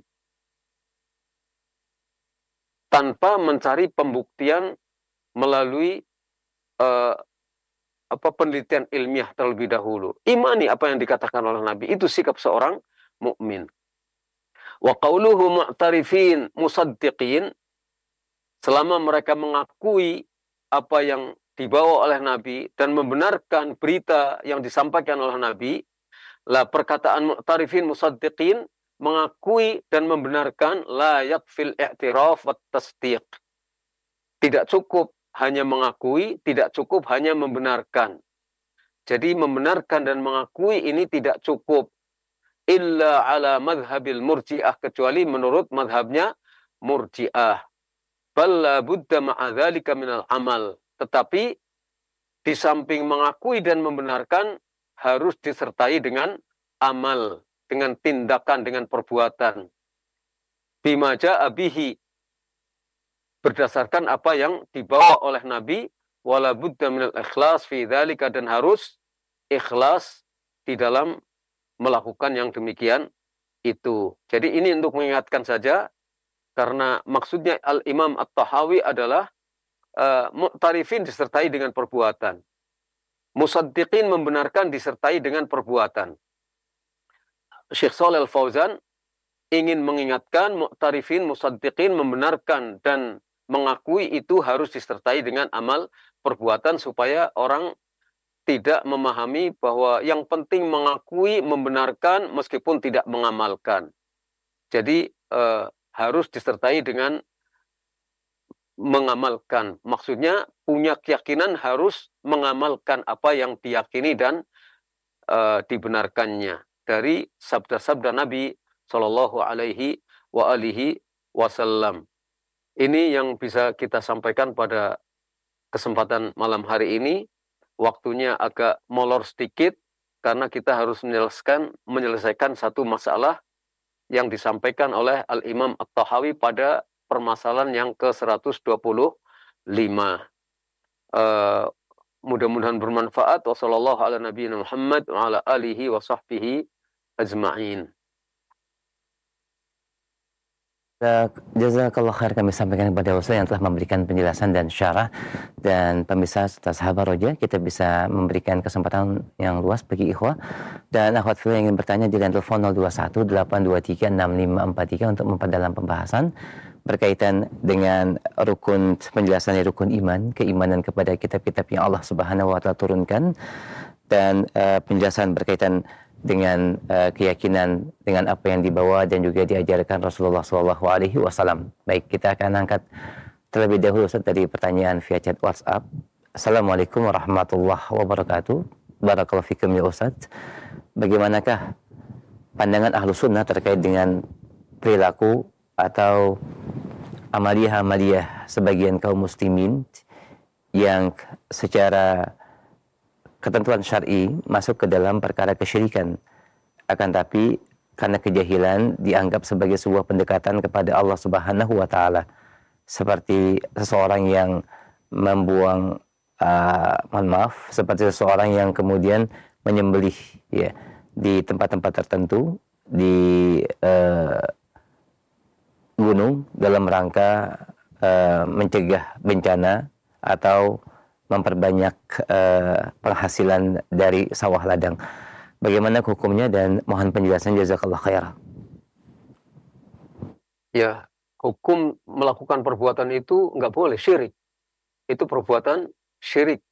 Speaker 1: tanpa mencari pembuktian melalui uh, apa penelitian ilmiah terlebih dahulu. Imani apa yang dikatakan oleh Nabi, itu sikap seorang mukmin. Wa qauluhu mu'tarifin musaddiqin, selama mereka mengakui apa yang dibawa oleh Nabi dan membenarkan berita yang disampaikan oleh Nabi, lah perkataan mu'tarifin musaddiqin, mengakui dan membenarkan, la yakfil i'tiraf wa tasdiq. Tidak cukup hanya mengakui, tidak cukup hanya membenarkan. Jadi membenarkan dan mengakui ini tidak cukup. Illa ala madhabil murji'ah, kecuali menurut madhabnya murji'ah. Balla budda ma'adhalika minal amal. Tetapi di samping mengakui dan membenarkan, harus disertai dengan amal, dengan tindakan, dengan perbuatan. Bima ja'a bihi, berdasarkan apa yang dibawa oleh Nabi, wala budda minal ikhlas fi dzalika, dan harus ikhlas di dalam melakukan yang demikian itu. Jadi ini untuk mengingatkan saja, karena maksudnya Al-Imam At-Tahawi adalah uh, mu'tarifin disertai dengan perbuatan. Musaddiqin membenarkan disertai dengan perbuatan. Syekh Shalih Al-Fauzan ingin mengingatkan mu'tarifin, musaddiqin, membenarkan dan mengakui itu harus disertai dengan amal perbuatan, supaya orang tidak memahami bahwa yang penting mengakui, membenarkan, meskipun tidak mengamalkan. Jadi eh, harus disertai dengan mengamalkan. Maksudnya punya keyakinan, harus mengamalkan apa yang diyakini dan eh, dibenarkannya dari sabda-sabda Nabi Shallallahu Alaihi wa alihi Wasallam. Ini yang bisa kita sampaikan pada kesempatan malam hari ini. Waktunya agak molor sedikit, karena kita harus menyelesaikan, menyelesaikan satu masalah yang disampaikan oleh Al-Imam At-Tahawi pada permasalahan yang ke seratus dua puluh lima. Uh, mudah-mudahan bermanfaat. Wassallallahu ala nabiyina Muhammad wa ala alihi wa sahbihi ajma'in.
Speaker 2: Jazakallah khair, kami sampaikan kepada Ustaz yang telah memberikan penjelasan dan syarah. Dan pemirsa serta sahabat Roja, kita bisa memberikan kesempatan yang luas bagi ikhwah dan akhwat fillah yang ingin bertanya di line telepon nol dua satu delapan dua tiga enam lima empat tiga untuk memperdalam pembahasan berkaitan dengan rukun, penjelasan dari rukun iman, keimanan kepada kitab-kitab yang Allah Subhanahu wa taala turunkan, dan uh, penjelasan berkaitan dengan uh, keyakinan dengan apa yang dibawa dan juga diajarkan Rasulullah shallallahu alaihi wasallam. Baik, kita akan angkat terlebih dahulu Ustaz dari pertanyaan via chat WhatsApp. Assalamualaikum warahmatullahi wabarakatuh. Barakallahu fikum ya Ustaz. Bagaimanakah pandangan ahlu sunnah terkait dengan perilaku atau amaliyah-amaliyah sebagian kaum muslimin yang secara ketentuan syar'i masuk ke dalam perkara kesyirikan, akan tapi karena kejahilan dianggap sebagai sebuah pendekatan kepada Allah Subhanahu wa taala, seperti seseorang yang membuang uh, mohon maaf seperti seseorang yang kemudian menyembelih ya di tempat-tempat tertentu di uh, gunung dalam rangka uh, mencegah bencana atau memperbanyak uh, penghasilan dari sawah ladang. Bagaimana hukumnya, dan mohon penjelasan jazakallah khair.
Speaker 1: ya hukum melakukan perbuatan itu nggak boleh, syirik. Itu perbuatan syirik.